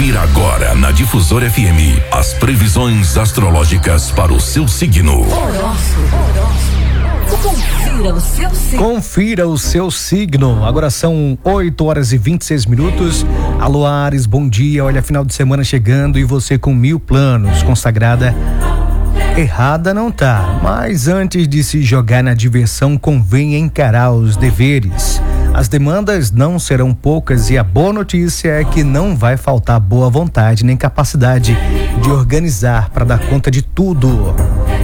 Confira agora na Difusora FM as previsões astrológicas para o seu signo. Confira o seu signo. Agora são 8h26. Alô, Áries, bom dia. Olha, final de semana chegando e você com 1000 planos. Consagrada, errada não tá. Mas antes de se jogar na diversão, convém encarar os deveres. As demandas não serão poucas e a boa notícia é que não vai faltar boa vontade nem capacidade de organizar para dar conta de tudo.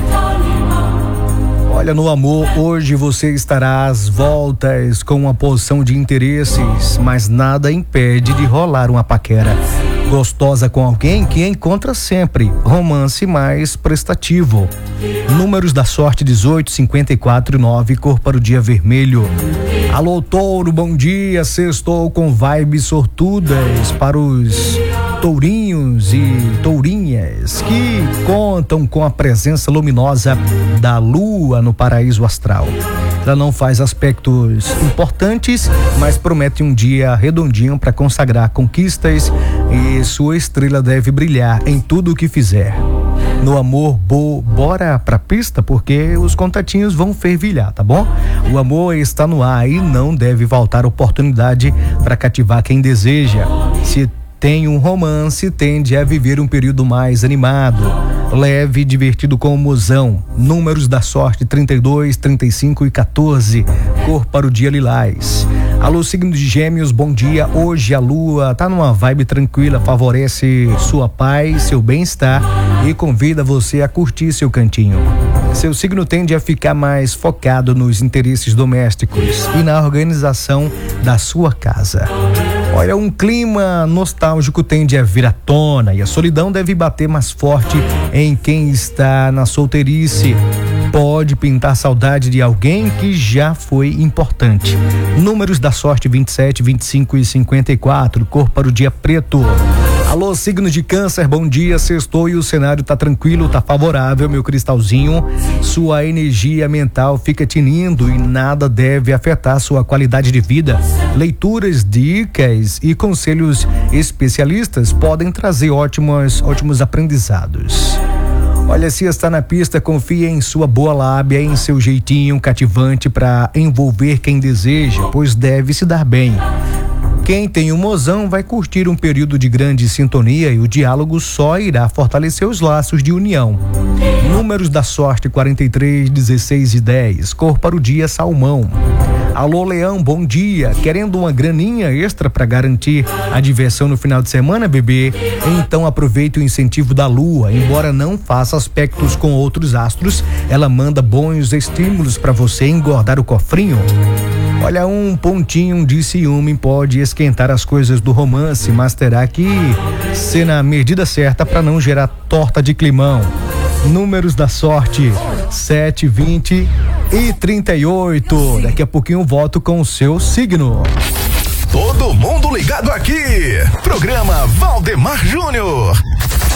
Olha, no amor, hoje você estará às voltas com uma porção de interesses, mas nada impede de rolar uma paquera gostosa com alguém que encontra sempre. Romance mais prestativo. Números da sorte: 18, 54 e 9, cor para o dia vermelho. Alô, Touro, bom dia. Sextou com vibes sortudas para os tourinhos e tourinhas que contam com a presença luminosa da lua no paraíso astral. Ela não faz aspectos importantes, mas promete um dia redondinho para consagrar conquistas e sua estrela deve brilhar em tudo o que fizer. No amor, bora pra pista porque os contatinhos vão fervilhar, tá bom? O amor está no ar e não deve faltar oportunidade para cativar quem deseja. Se tem um romance, tende a viver um período mais animado, leve e divertido com o mozão. Números da sorte: 32, 35 e 14, cor para o dia lilás. Alô, signo de Gêmeos, bom dia. Hoje a lua tá numa vibe tranquila, favorece sua paz, seu bem-estar e convida você a curtir seu cantinho. Seu signo tende a ficar mais focado nos interesses domésticos e na organização da sua casa. Olha, um clima nostálgico tende a vir à tona e a solidão deve bater mais forte em quem está na solteirice. Pode pintar saudade de alguém que já foi importante. Números da sorte: 27, 25 e 54, cor para o dia preto. Alô, signo de Câncer, bom dia. Sextou e o cenário tá tranquilo, tá favorável, meu cristalzinho. Sua energia mental fica tinindo e nada deve afetar sua qualidade de vida. Leituras, dicas e conselhos especialistas podem trazer ótimos aprendizados. Olha, se está na pista, confia em sua boa lábia, em seu jeitinho cativante para envolver quem deseja, pois deve se dar bem. Quem tem um mozão vai curtir um período de grande sintonia e o diálogo só irá fortalecer os laços de união. Números da sorte: 43, 16 e 10, cor para o dia salmão. Alô, Leão, bom dia. Querendo uma graninha extra para garantir a diversão no final de semana, bebê? Então aproveite o incentivo da lua. Embora não faça aspectos com outros astros, ela manda bons estímulos para você engordar o cofrinho. Olha, um pontinho de ciúme pode esquentar as coisas do romance, mas terá que ser na medida certa para não gerar torta de climão. Números da sorte: 7, 20 e 38. Daqui a pouquinho eu volto com o seu signo. Todo mundo ligado aqui. Programa Valdemar Júnior.